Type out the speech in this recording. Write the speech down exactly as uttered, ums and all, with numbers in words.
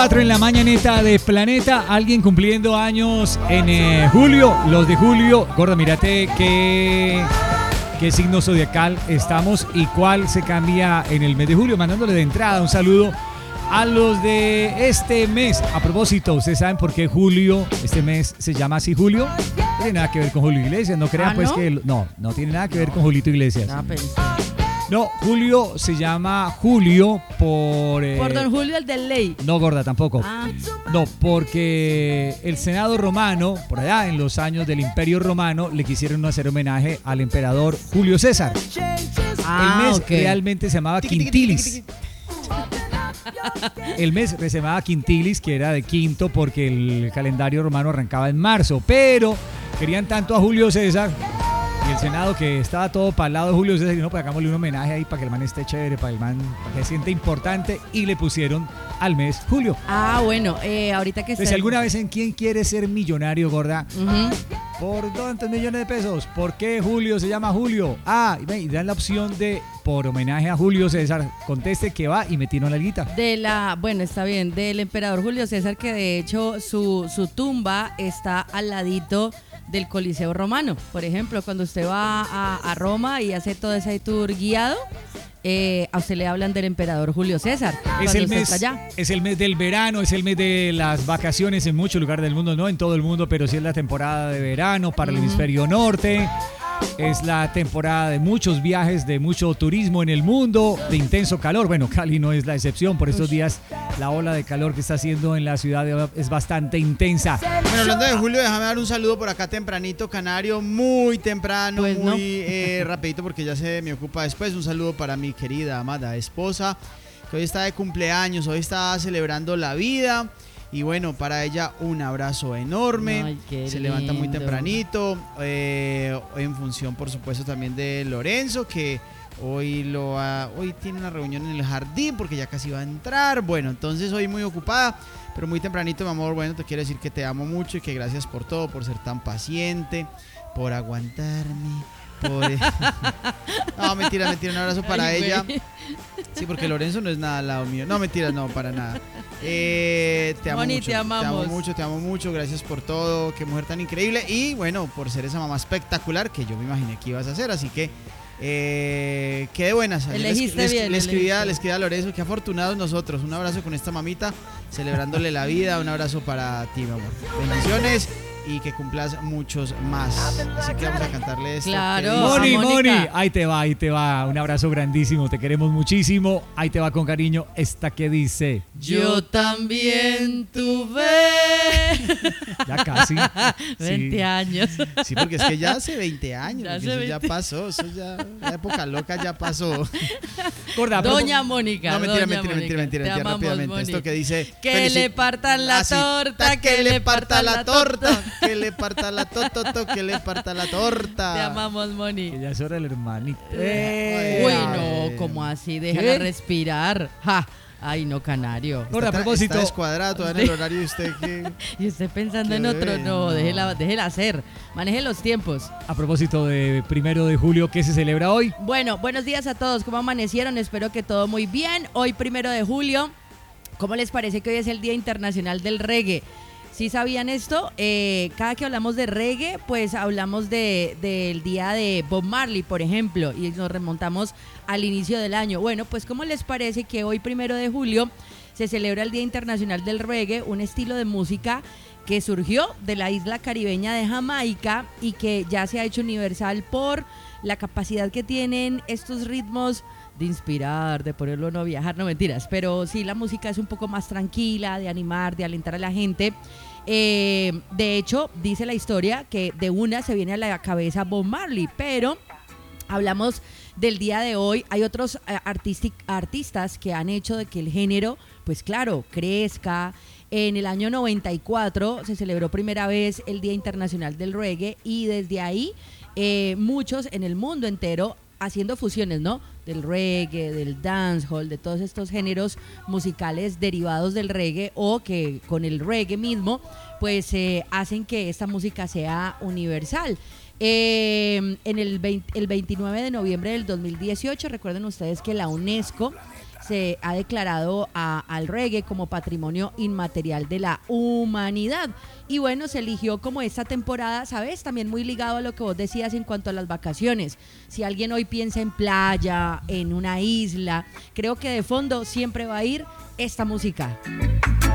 cuatro en la mañaneta de Planeta, alguien cumpliendo años en eh, julio, los de julio. Gorda, mírate qué, qué signo zodiacal estamos y cuál se cambia en el mes de julio. Mandándole de entrada un saludo a los de este mes. A propósito, ¿ustedes saben por qué julio, este mes se llama así julio? No tiene nada que ver con Julio Iglesias, no crean ¿Ah, pues no? que... No, no tiene nada que ver con Julito Iglesias. Ah, pensé. No, Julio se llama Julio por... Eh, Por don Julio el del Ley. No, gorda, tampoco. Ah. No, porque el Senado romano, por allá en los años del Imperio Romano, le quisieron hacer homenaje al emperador Julio César. Ah, el mes ok. realmente se llamaba Quintilis. El mes se llamaba Quintilis, que era de quinto porque el calendario romano arrancaba en marzo. Pero querían tanto a Julio César y el Senado, que estaba todo para el lado de Julio César, y no, pues hagámosle un homenaje ahí para que el man esté chévere, para, el man, para que se siente importante, y le pusieron al mes Julio. Ah, bueno, eh, ahorita que Entonces, si alguna vez en quién quiere ser millonario, gorda, Uh-huh. ¿por cuántos millones de pesos? ¿Por qué Julio se llama Julio? Ah, y ven, y dan la opción de, por homenaje a Julio César, conteste que va y metieron la alguita. De la, bueno, está bien, del emperador Julio César, que de hecho su, su tumba está al ladito del Coliseo Romano. Por ejemplo, cuando usted va a, a Roma y hace todo ese tour guiado, eh, a usted le hablan del emperador Julio César. Es cuando el, usted mes, está allá. es el mes del verano, es el mes de las vacaciones en muchos lugares del mundo, no en todo el mundo, pero sí es la temporada de verano para el Ujú. hemisferio norte. Es la temporada de muchos viajes, de mucho turismo en el mundo, de intenso calor. Bueno, Cali no es la excepción. Por estos días la ola de calor que está haciendo en la ciudad es bastante intensa. Bueno, hablando de Julio, déjame dar un saludo por acá tempranito, Canario, muy temprano, Pues muy no. eh, rapidito porque ya se me ocupa después. Un saludo para mi querida, amada esposa, que hoy está de cumpleaños, hoy está celebrando la vida. Y bueno, para ella un abrazo enorme. Ay, qué se levanta muy lindo. tempranito, eh, en función por supuesto también de Lorenzo, que hoy, lo ha- hoy tiene una reunión en el jardín porque ya casi va a entrar. Bueno, entonces hoy muy ocupada, pero muy tempranito, mi amor. Bueno, te quiero decir que te amo mucho y que gracias por todo, por ser tan paciente, por aguantarme, por... No, mentira, mentira, un abrazo para Ay, ella. güey. Sí, porque Lorenzo no es nada al lado mío. No, mentira, no, para nada. Eh, te amo Moni, mucho. te amamos. amo mucho, te amo mucho. Gracias por todo. Qué mujer tan increíble. Y bueno, por ser esa mamá espectacular que yo me imaginé que ibas a hacer. Así que, eh, qué de buenas. Ayer Elegiste le, bien, le escribía, elegiste. le escribía a Lorenzo. Qué afortunados nosotros. Un abrazo con esta mamita, celebrándole la vida. Un abrazo para ti, mi amor. Bendiciones. Y que cumplas muchos más. Así que vamos a cantarle esto. Claro. que dice- Moni, a Mónica. Moni, ahí te va, ahí te va. Un abrazo grandísimo, te queremos muchísimo. Ahí te va con cariño esta que dice. Yo también tuve Ya casi. veinte Sí. años. Sí, porque es que ya hace veinte años, Ya porque hace eso ya veinte. pasó, eso ya, la época loca ya pasó. Gorda, pero- Doña Mónica. No, mentira, doña mentira, mentira, Mónica, mentira, te mentira, amamos, rápidamente. Moni. Esto que dice... Que felici- le partan la Así, torta, que le parta la torta, que le parta la torta, que le parta la torta. Te amamos, Moni. Que ya es hora del hermanito. Eh. Uy, Ay. no, ¿cómo así? Déjala ¿Qué? respirar. Ja. Ay, no, canario. Gorda, a Está- propósito. Está descuadrada todavía en el horario y usted que... Y usted pensando Qué en otro, no, bueno. déjela, déjela hacer. Maneje los tiempos. A propósito de primero de julio, ¿qué se celebra hoy? Bueno, buenos días a todos. ¿Cómo amanecieron? Espero que todo muy bien. Hoy, primero de julio, ¿cómo les parece que hoy es el Día Internacional del Reggae? ¿Sí sabían esto? Eh, cada que hablamos de reggae, pues hablamos de, del día de Bob Marley, por ejemplo, y nos remontamos al inicio del año. Bueno, pues ¿cómo les parece que hoy, primero de julio, se celebra el Día Internacional del Reggae, un estilo de música que surgió de la isla caribeña de Jamaica y que ya se ha hecho universal por la capacidad que tienen estos ritmos de inspirar, de ponerlo a uno a viajar, no mentiras, pero sí la música es un poco más tranquila, de animar, de alentar a la gente. Eh, de hecho, dice la historia que de una se viene a la cabeza Bob Marley, pero hablamos del día de hoy. Hay otros eh, artistic- artistas que han hecho de que el género, pues claro, crezca. En el año noventa y cuatro se celebró primera vez el Día Internacional del Reggae y desde ahí eh, muchos en el mundo entero haciendo fusiones, ¿no? Del reggae, del dancehall, de todos estos géneros musicales derivados del reggae o que con el reggae mismo, pues eh, hacen que esta música sea universal. Eh, en el, veinte el veintinueve de noviembre del dos mil dieciocho, recuerden ustedes que la UNESCO se ha declarado a, al reggae como patrimonio inmaterial de la humanidad. Y bueno, se eligió como esta temporada, ¿sabes? También muy ligado a lo que vos decías en cuanto a las vacaciones. Si alguien hoy piensa en playa, en una isla, creo que de fondo siempre va a ir esta música.